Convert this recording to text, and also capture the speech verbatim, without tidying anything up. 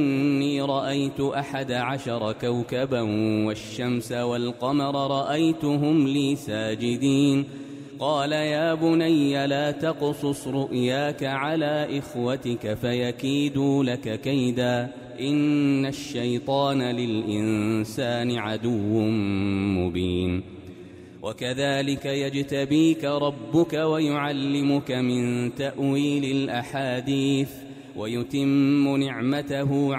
إني رأيت أحد عشر كوكبا والشمس والقمر رأيتهم لي ساجدين قال يا بني لا تقصص رؤياك على إخوتك فيكيدوا لك كيدا إن الشيطان للإنسان عدو مبين وكذلك يجتبيك ربك ويعلمك من تأويل الأحاديث ويتم نعمته